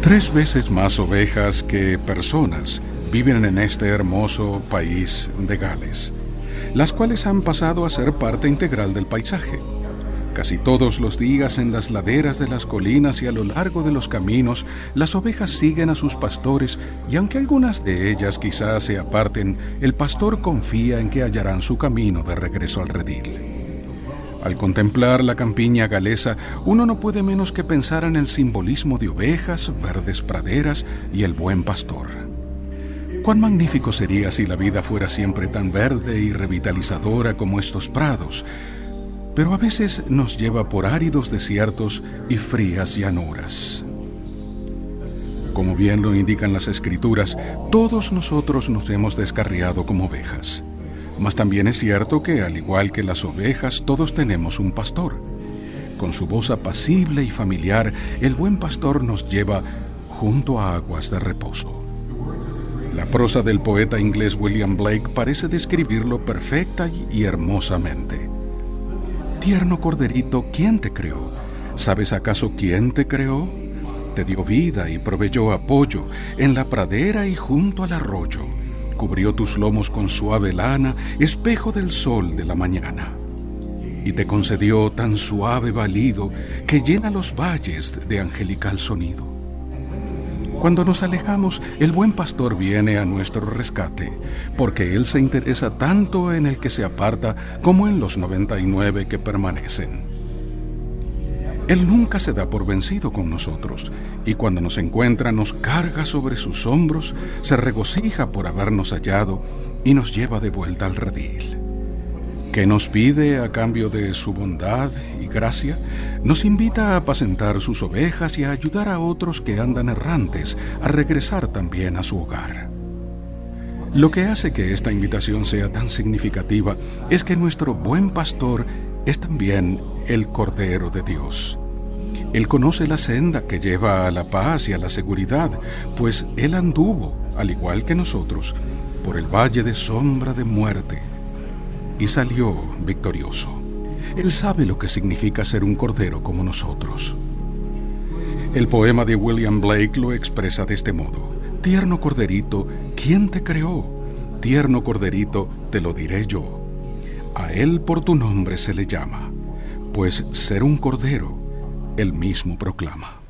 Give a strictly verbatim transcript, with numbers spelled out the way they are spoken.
Tres veces más ovejas que personas viven en este hermoso país de Gales, las cuales han pasado a ser parte integral del paisaje. Casi todos los días en las laderas de las colinas y a lo largo de los caminos, las ovejas siguen a sus pastores y aunque algunas de ellas quizás se aparten, el pastor confía en que hallarán su camino de regreso al redil. Al contemplar la campiña galesa, uno no puede menos que pensar en el simbolismo de ovejas, verdes praderas y el buen pastor. Cuán magnífico sería si la vida fuera siempre tan verde y revitalizadora como estos prados, pero a veces nos lleva por áridos desiertos y frías llanuras. Como bien lo indican las Escrituras, todos nosotros nos hemos descarriado como ovejas. Mas también es cierto que, al igual que las ovejas, todos tenemos un pastor. Con su voz apacible y familiar, el buen pastor nos lleva junto a aguas de reposo. La prosa del poeta inglés William Blake parece describirlo perfecta y hermosamente. Tierno corderito, ¿quién te creó? ¿Sabes acaso quién te creó? Te dio vida y proveyó apoyo en la pradera y junto al arroyo. Cubrió tus lomos con suave lana, espejo del sol de la mañana. Y te concedió tan suave balido que llena los valles de angelical sonido. Cuando nos alejamos, el buen pastor viene a nuestro rescate, porque él se interesa tanto en el que se aparta como en los noventa y nueve que permanecen. Él nunca se da por vencido con nosotros, y cuando nos encuentra nos carga sobre sus hombros, se regocija por habernos hallado y nos lleva de vuelta al redil. ¿Qué nos pide a cambio de su bondad y gracia? Nos invita a apacentar sus ovejas y a ayudar a otros que andan errantes a regresar también a su hogar. Lo que hace que esta invitación sea tan significativa es que nuestro buen pastor es también el Cordero de Dios. Él conoce la senda que lleva a la paz y a la seguridad, pues Él anduvo, al igual que nosotros, por el valle de sombra de muerte y salió victorioso. Él sabe lo que significa ser un cordero como nosotros. El poema de William Blake lo expresa de este modo: tierno corderito, ¿quién te creó? Tierno corderito, te lo diré yo. A él por tu nombre se le llama, pues ser un cordero, él mismo proclama.